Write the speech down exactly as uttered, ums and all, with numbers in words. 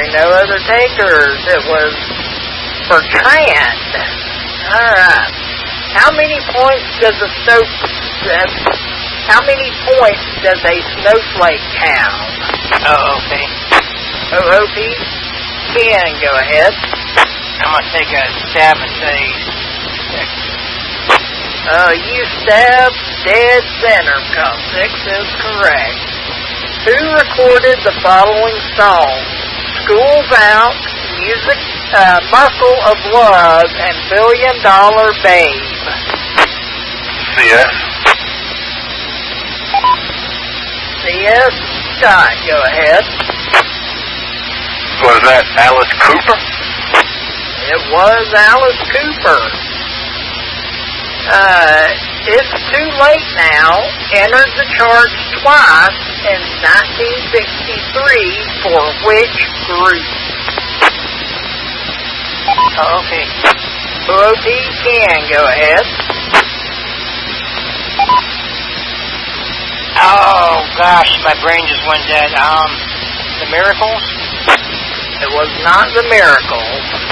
no other takers. It was Bertrand. All right. How many points does a snow? Uh, how many points does a snowflake have? Oh, okay. O O P? Ken, go ahead. I'm gonna take a stab and say six. Uh, you stabbed dead center, because six is correct. Who recorded the following songs? School's Out, Music, uh, Muscle of Love, and Billion Dollar Babe. C S. C S. Scott, go ahead. Was that Alice Cooper? It was Alice Cooper. Uh, It's Too Late Now entered the charts twice in nineteen sixty-three for which group? Oh, okay. O O P can go ahead. Oh gosh, my brain just went dead. Um, The Miracles? It was not The Miracles.